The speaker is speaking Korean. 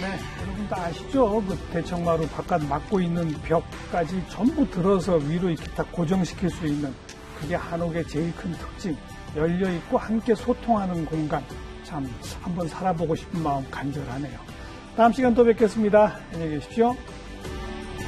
여러분 다 아시죠? 그 대청마루 바깥 막고 있는 벽까지 전부 들어서 위로 이렇게 딱 고정시킬 수 있는 그게 한옥의 제일 큰 특징. 열려있고 함께 소통하는 공간. 참 한번 살아보고 싶은 마음 간절하네요. 다음 시간 또 뵙겠습니다. 안녕히 계십시오.